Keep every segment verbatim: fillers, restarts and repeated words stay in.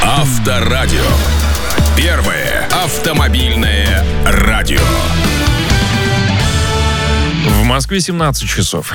Авторадио. Первое автомобильное радио. В Москве семнадцать часов.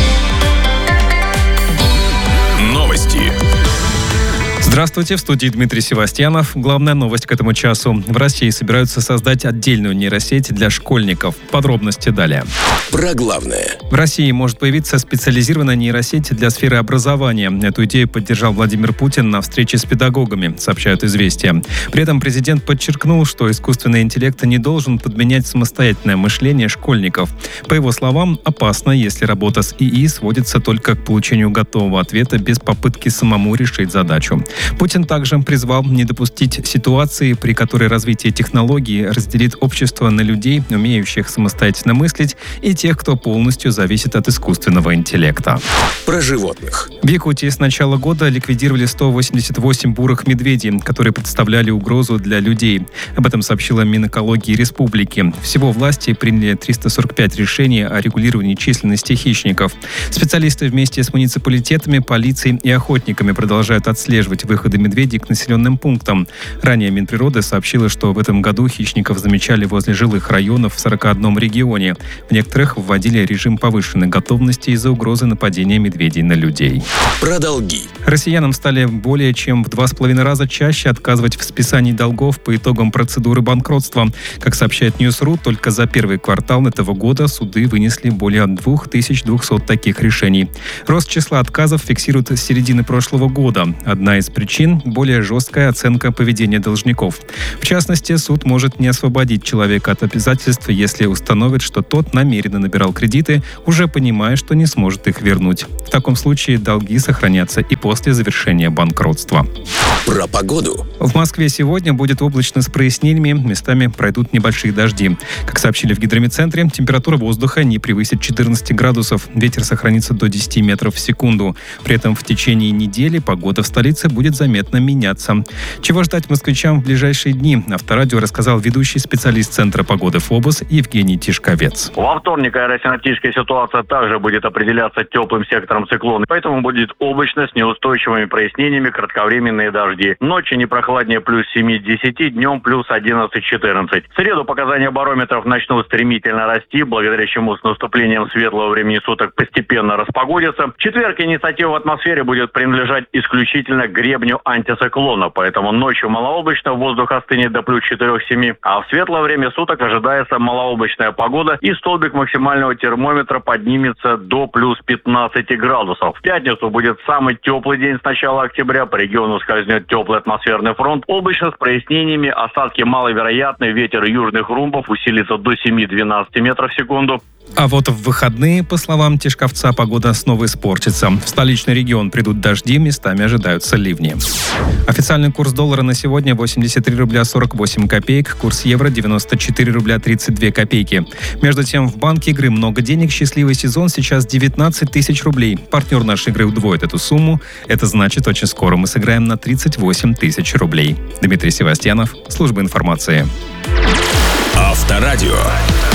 Новости. Здравствуйте, в студии Дмитрий Севастьянов. Главная новость к этому часу. В России собираются создать отдельную нейросеть для школьников. Подробности далее. Про главное. В России может появиться специализированная нейросеть для сферы образования. Эту идею поддержал Владимир Путин на встрече с педагогами, сообщают «Известия». При этом президент подчеркнул, что искусственный интеллект не должен подменять самостоятельное мышление школьников. По его словам, опасно, если работа с ИИ сводится только к получению готового ответа без попытки самому решить задачу. Путин также призвал не допустить ситуации, при которой развитие технологий разделит общество на людей, умеющих самостоятельно мыслить, и тех, кто полностью зависит от искусственного интеллекта. Про животных. В Якутии с начала года ликвидировали сто восемьдесят восемь бурых медведей, которые представляли угрозу для людей. Об этом сообщила Минэкологии республики. Всего власти приняли триста сорок пять решений о регулировании численности хищников. Специалисты вместе с муниципалитетами, полицией и охотниками продолжают отслеживать выходы медведей к населенным пунктам. Ранее Минприроды сообщила, что в этом году хищников замечали возле жилых районов в сорока одном регионе. В некоторых вводили режим повышенной готовности из-за угрозы нападения медведей на людей. Про долги. Россиянам стали более чем в два с половиной раза чаще отказывать в списании долгов по итогам процедуры банкротства. Как сообщает Ньюс.ру, только за первый квартал этого года суды вынесли более две тысячи двести таких решений. Рост числа отказов фиксируют с середины прошлого года. Одна из причин – более жесткая оценка поведения должников. В частности, суд может не освободить человека от обязательств, если установит, что тот намеренно набирал кредиты, уже понимая, что не сможет их вернуть. В таком случае долги сохранятся и после завершения банкротства. Про погоду. В Москве сегодня будет облачно с прояснениями, местами пройдут небольшие дожди. Как сообщили в гидрометцентре, температура воздуха не превысит четырнадцать градусов, ветер сохранится до десять метров в секунду. При этом в течение недели погода в столице будет заметно меняться. Чего ждать москвичам в ближайшие дни, Авторадио рассказал ведущий специалист Центра погоды ФОБОС Евгений Тишковец. Во вторник аэросиноптическая ситуация также будет определяться теплым сектором циклона, поэтому будет облачно с неустойчивыми прояснениями, кратковременные дожди. Ночью не прохладнее плюс семь-десять, днем плюс одиннадцать-четырнадцать. В среду показания барометров начнут стремительно расти, благодаря чему с наступлением светлого времени суток постепенно распогодится. В четверг инициатива в атмосфере будет принадлежать исключительно гребню антициклона, поэтому ночью малооблачно, воздух остынет до плюс четыре-семь, а в светлое время суток ожидается малооблачная погода и столбик максимального термометра поднимется до плюс пятнадцати градусов. В пятницу будет самый теплый день с начала октября, по региону скользнет теплый атмосферный фронт, облачно с прояснениями, осадки маловероятны, ветер южных румбов усилится до семи-двенадцати метров в секунду. А вот в выходные, по словам Тишковца, погода снова испортится. В столичный регион придут дожди, местами ожидаются ливни. Официальный курс доллара на сегодня восемьдесят три рубля сорок восемь копеек, курс евро девяносто четыре рубля тридцать две копейки. Между тем, в банке игры «Много денег» счастливый сезон сейчас девятнадцать тысяч рублей. Партнер нашей игры удвоит эту сумму. Это значит, очень скоро мы сыграем на тридцать восемь тысяч рублей. Дмитрий Севастьянов, служба информации. Авторадио.